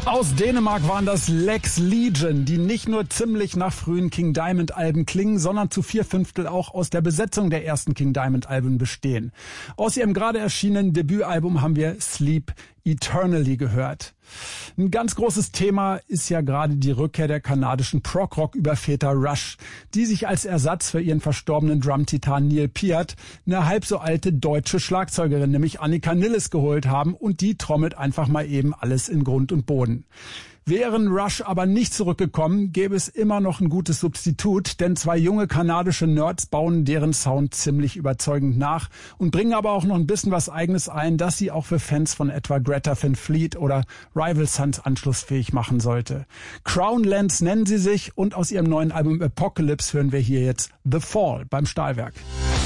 Aus Dänemark waren das Lex Legion, die nicht nur ziemlich nach frühen King Diamond Alben klingen, sondern zu 4/5 auch aus der Besetzung der ersten King Diamond Alben bestehen. Aus ihrem gerade erschienenen Debütalbum haben wir Sleep Eternally gehört. Ein ganz großes Thema ist ja gerade die Rückkehr der kanadischen Prog-Rock-Überväter Rush, die sich als Ersatz für ihren verstorbenen Drum-Titan Neil Peart eine halb so alte deutsche Schlagzeugerin, nämlich Annika Nilles, geholt haben, und die trommelt einfach mal eben alles in Grund und Boden. Wären Rush aber nicht zurückgekommen, gäbe es immer noch ein gutes Substitut, denn zwei junge kanadische Nerds bauen deren Sound ziemlich überzeugend nach und bringen aber auch noch ein bisschen was Eigenes ein, das sie auch für Fans von etwa Greta Van Fleet oder Rival Sons anschlussfähig machen sollte. Crownlands nennen sie sich, und aus ihrem neuen Album Apocalypse hören wir hier jetzt The Fall beim Stahlwerk.